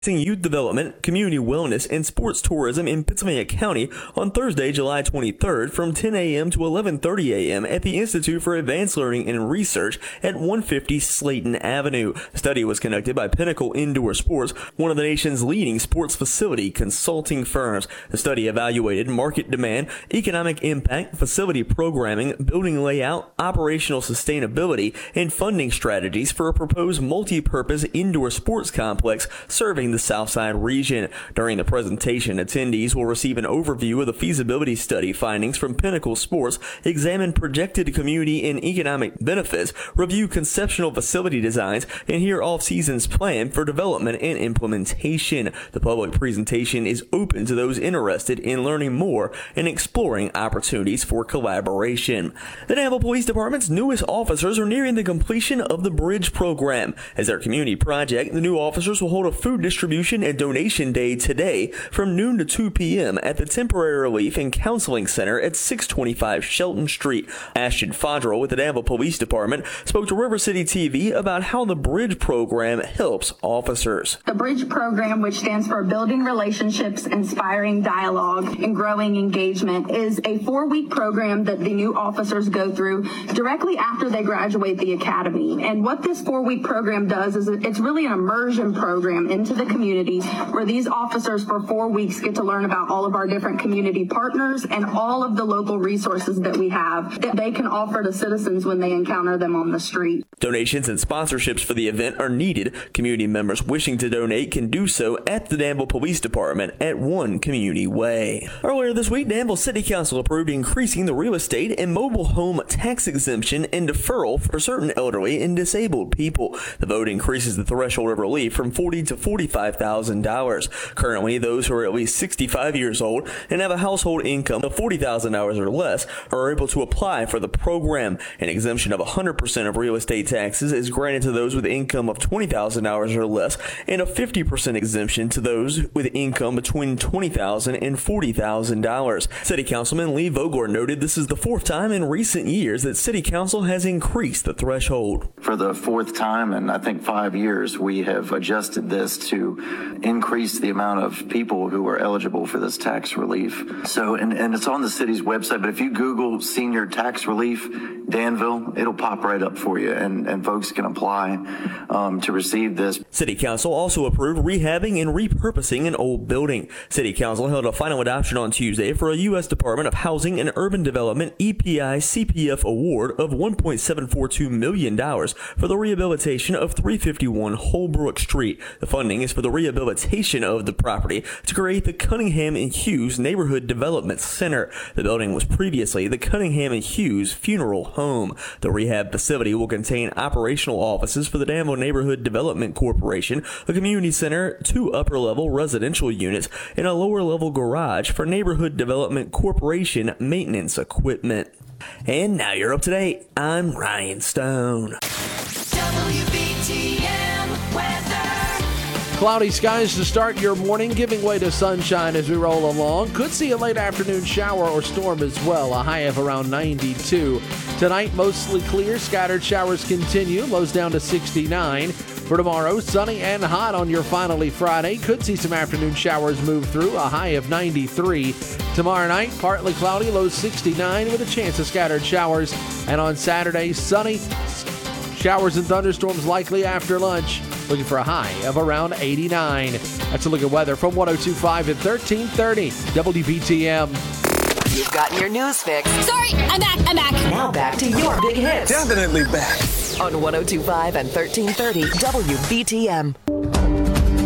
Youth Development, Community Wellness, and Sports Tourism in Pittsylvania County on Thursday, July 23rd from 10 a.m. to 11:30 a.m. at the Institute for Advanced Learning and Research at 150 Slayton Avenue. The study was conducted by Pinnacle Indoor Sports, one of the nation's leading sports facility consulting firms. The study evaluated market demand, economic impact, facility programming, building layout, operational sustainability, and funding strategies for a proposed multi-purpose indoor sports complex serving the Southside region. During the presentation, attendees will receive an overview of the feasibility study findings from Pinnacle Sports, examine projected community and economic benefits, review conceptual facility designs, and hear off-season's plan for development and implementation. The public presentation is open to those interested in learning more and exploring opportunities for collaboration. The Danville Police Department's newest officers are nearing the completion of the Bridge program. As their community project, the new officers will hold a food distribution and donation day today from noon to 2 p.m. at the Temporary Relief and Counseling Center at 625 Shelton Street. Ashton Fodrell with the Danville Police Department spoke to River City TV about how the Bridge program helps officers. The Bridge program, which stands for Building Relationships, Inspiring Dialogue, and Growing Engagement, is a 4-week program that the new officers go through directly after they graduate the academy. And what this 4-week program does is it's really an immersion program into the community where these officers for 4 weeks get to learn about all of our different community partners and all of the local resources that we have that they can offer to citizens when they encounter them on the street. Donations and sponsorships for the event are needed. Community members wishing to donate can do so at the Danville Police Department at 1 Community Way. Earlier this week, Danville City Council approved increasing the real estate and mobile home tax exemption and deferral for certain elderly and disabled people. The vote increases the threshold of relief from $40,000 to $45,000. Currently, those who are at least 65 years old and have a household income of $40,000 or less are able to apply for the program. An exemption of 100% of real estate taxes is granted to those with income of $20,000 or less, and a 50% exemption to those with income between $20,000 and $40,000. City Councilman Lee Vogler noted this is the 4th time in recent years that City Council has increased the threshold. For the 4th time in, I think, 5 years, we have adjusted this to increase the amount of people who are eligible for this tax relief. So, and it's on the city's website, but if you Google senior tax relief Danville, it'll pop right up for you, and folks can apply to receive this. City Council also approved rehabbing and repurposing an old building. City Council held a final adoption on Tuesday for a U.S. Department of Housing and Urban Development EPI CPF award of $1.742 million for the rehabilitation of 351 Holbrook Street. The funding is for the rehabilitation of the property to create the Cunningham and Hughes Neighborhood Development Center. The building was previously the Cunningham and Hughes Funeral Home. The rehab facility will contain operational offices for the Danville Neighborhood Development Corporation, a community center, 2 upper-level residential units, and a lower-level garage for Neighborhood Development Corporation maintenance equipment. And now you're up to date. I'm Ryan Stone. WBTM weather. Cloudy skies to start your morning, giving way to sunshine as we roll along. Could see a late afternoon shower or storm as well, a high of around 92. Tonight, mostly clear. Scattered showers continue. Lows down to 69. For tomorrow, sunny and hot on your finally Friday. Could see some afternoon showers move through, a high of 93. Tomorrow night, partly cloudy, lows 69 with a chance of scattered showers. And on Saturday, sunny. Showers and thunderstorms likely after lunch. Looking for a high of around 89. That's a look at weather from 102.5 at 1330 WBTM. You've gotten your news fix. Sorry, I'm back. Now back to your big hits. Definitely back. On 102.5 and 1330 WBTM.